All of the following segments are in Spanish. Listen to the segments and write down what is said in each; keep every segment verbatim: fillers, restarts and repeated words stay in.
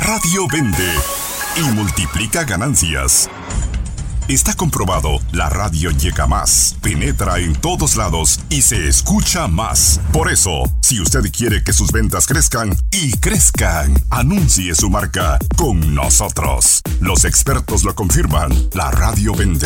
radio vende y multiplica ganancias. Está comprobado, la radio llega más, penetra en todos lados y se escucha más. Por eso, si usted quiere que sus ventas crezcan y crezcan, anuncie su marca con nosotros. Los expertos lo confirman, la radio vende.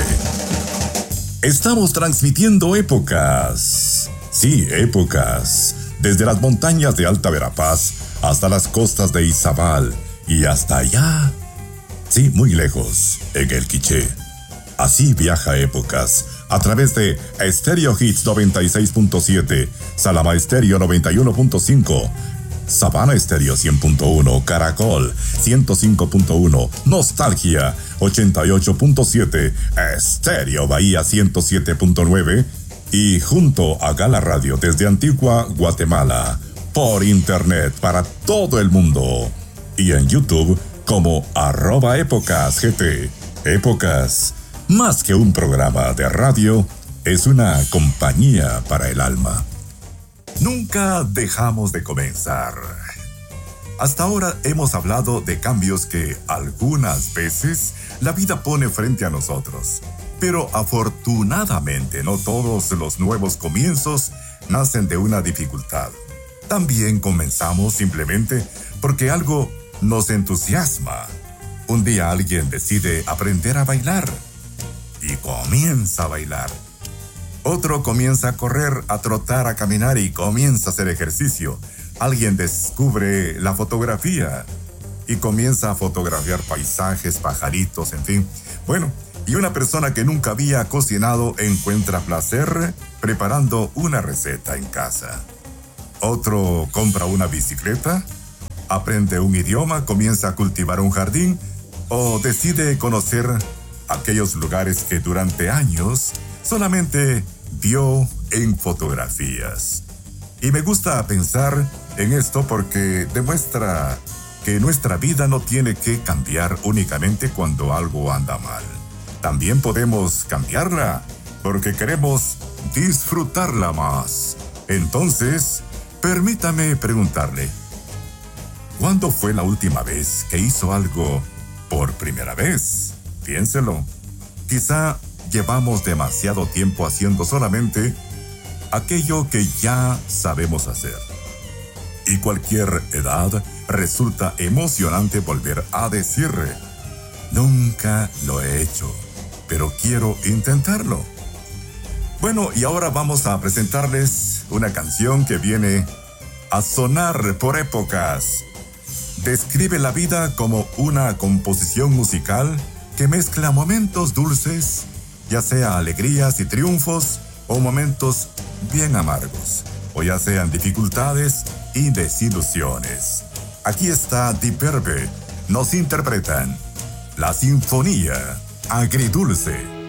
Estamos transmitiendo épocas. Sí, épocas. Desde las montañas de Alta Verapaz hasta las costas de Izabal y hasta allá. Sí, muy lejos, en el Quiché. Así viaja épocas a través de Stereo Hits noventa y seis punto siete, Salama Stereo noventa y uno punto cinco, Sabana Stereo cien punto uno, Caracol ciento cinco punto uno, Nostalgia ochenta y ocho punto siete, Stereo Bahía ciento siete punto nueve y junto a Gala Radio desde Antigua, Guatemala, por internet para todo el mundo y en YouTube como arroba épocas gt. Épocas, más que un programa de radio, es una compañía para el alma. Nunca dejamos de comenzar. Hasta ahora hemos hablado de cambios que algunas veces la vida pone frente a nosotros. Pero afortunadamente no todos los nuevos comienzos nacen de una dificultad. También comenzamos simplemente porque algo nos entusiasma. Un día alguien decide aprender a bailar y comienza a bailar. Otro comienza a correr, a trotar, a caminar y comienza a hacer ejercicio. Alguien descubre la fotografía y comienza a fotografiar paisajes, pajaritos, en fin. Bueno, y una persona que nunca había cocinado encuentra placer preparando una receta en casa. Otro compra una bicicleta, aprende un idioma, comienza a cultivar un jardín o decide conocer aquellos lugares que durante años solamente vio en fotografías. Y me gusta pensar en esto porque demuestra que nuestra vida no tiene que cambiar únicamente cuando algo anda mal. También podemos cambiarla porque queremos disfrutarla más. Entonces, permítame preguntarle, ¿cuándo fue la última vez que hizo algo por primera vez? Piénselo. Quizá llevamos demasiado tiempo haciendo solamente aquello que ya sabemos hacer. Y cualquier edad resulta emocionante volver a decir, nunca lo he hecho, pero quiero intentarlo. Bueno, y ahora vamos a presentarles una canción que viene a sonar por épocas. Describe la vida como una composición musical que mezcla momentos dulces, ya sea alegrías y triunfos, o momentos bien amargos, o ya sean dificultades y desilusiones. Aquí está Deep Purple, nos interpretan la Sinfonía Agridulce.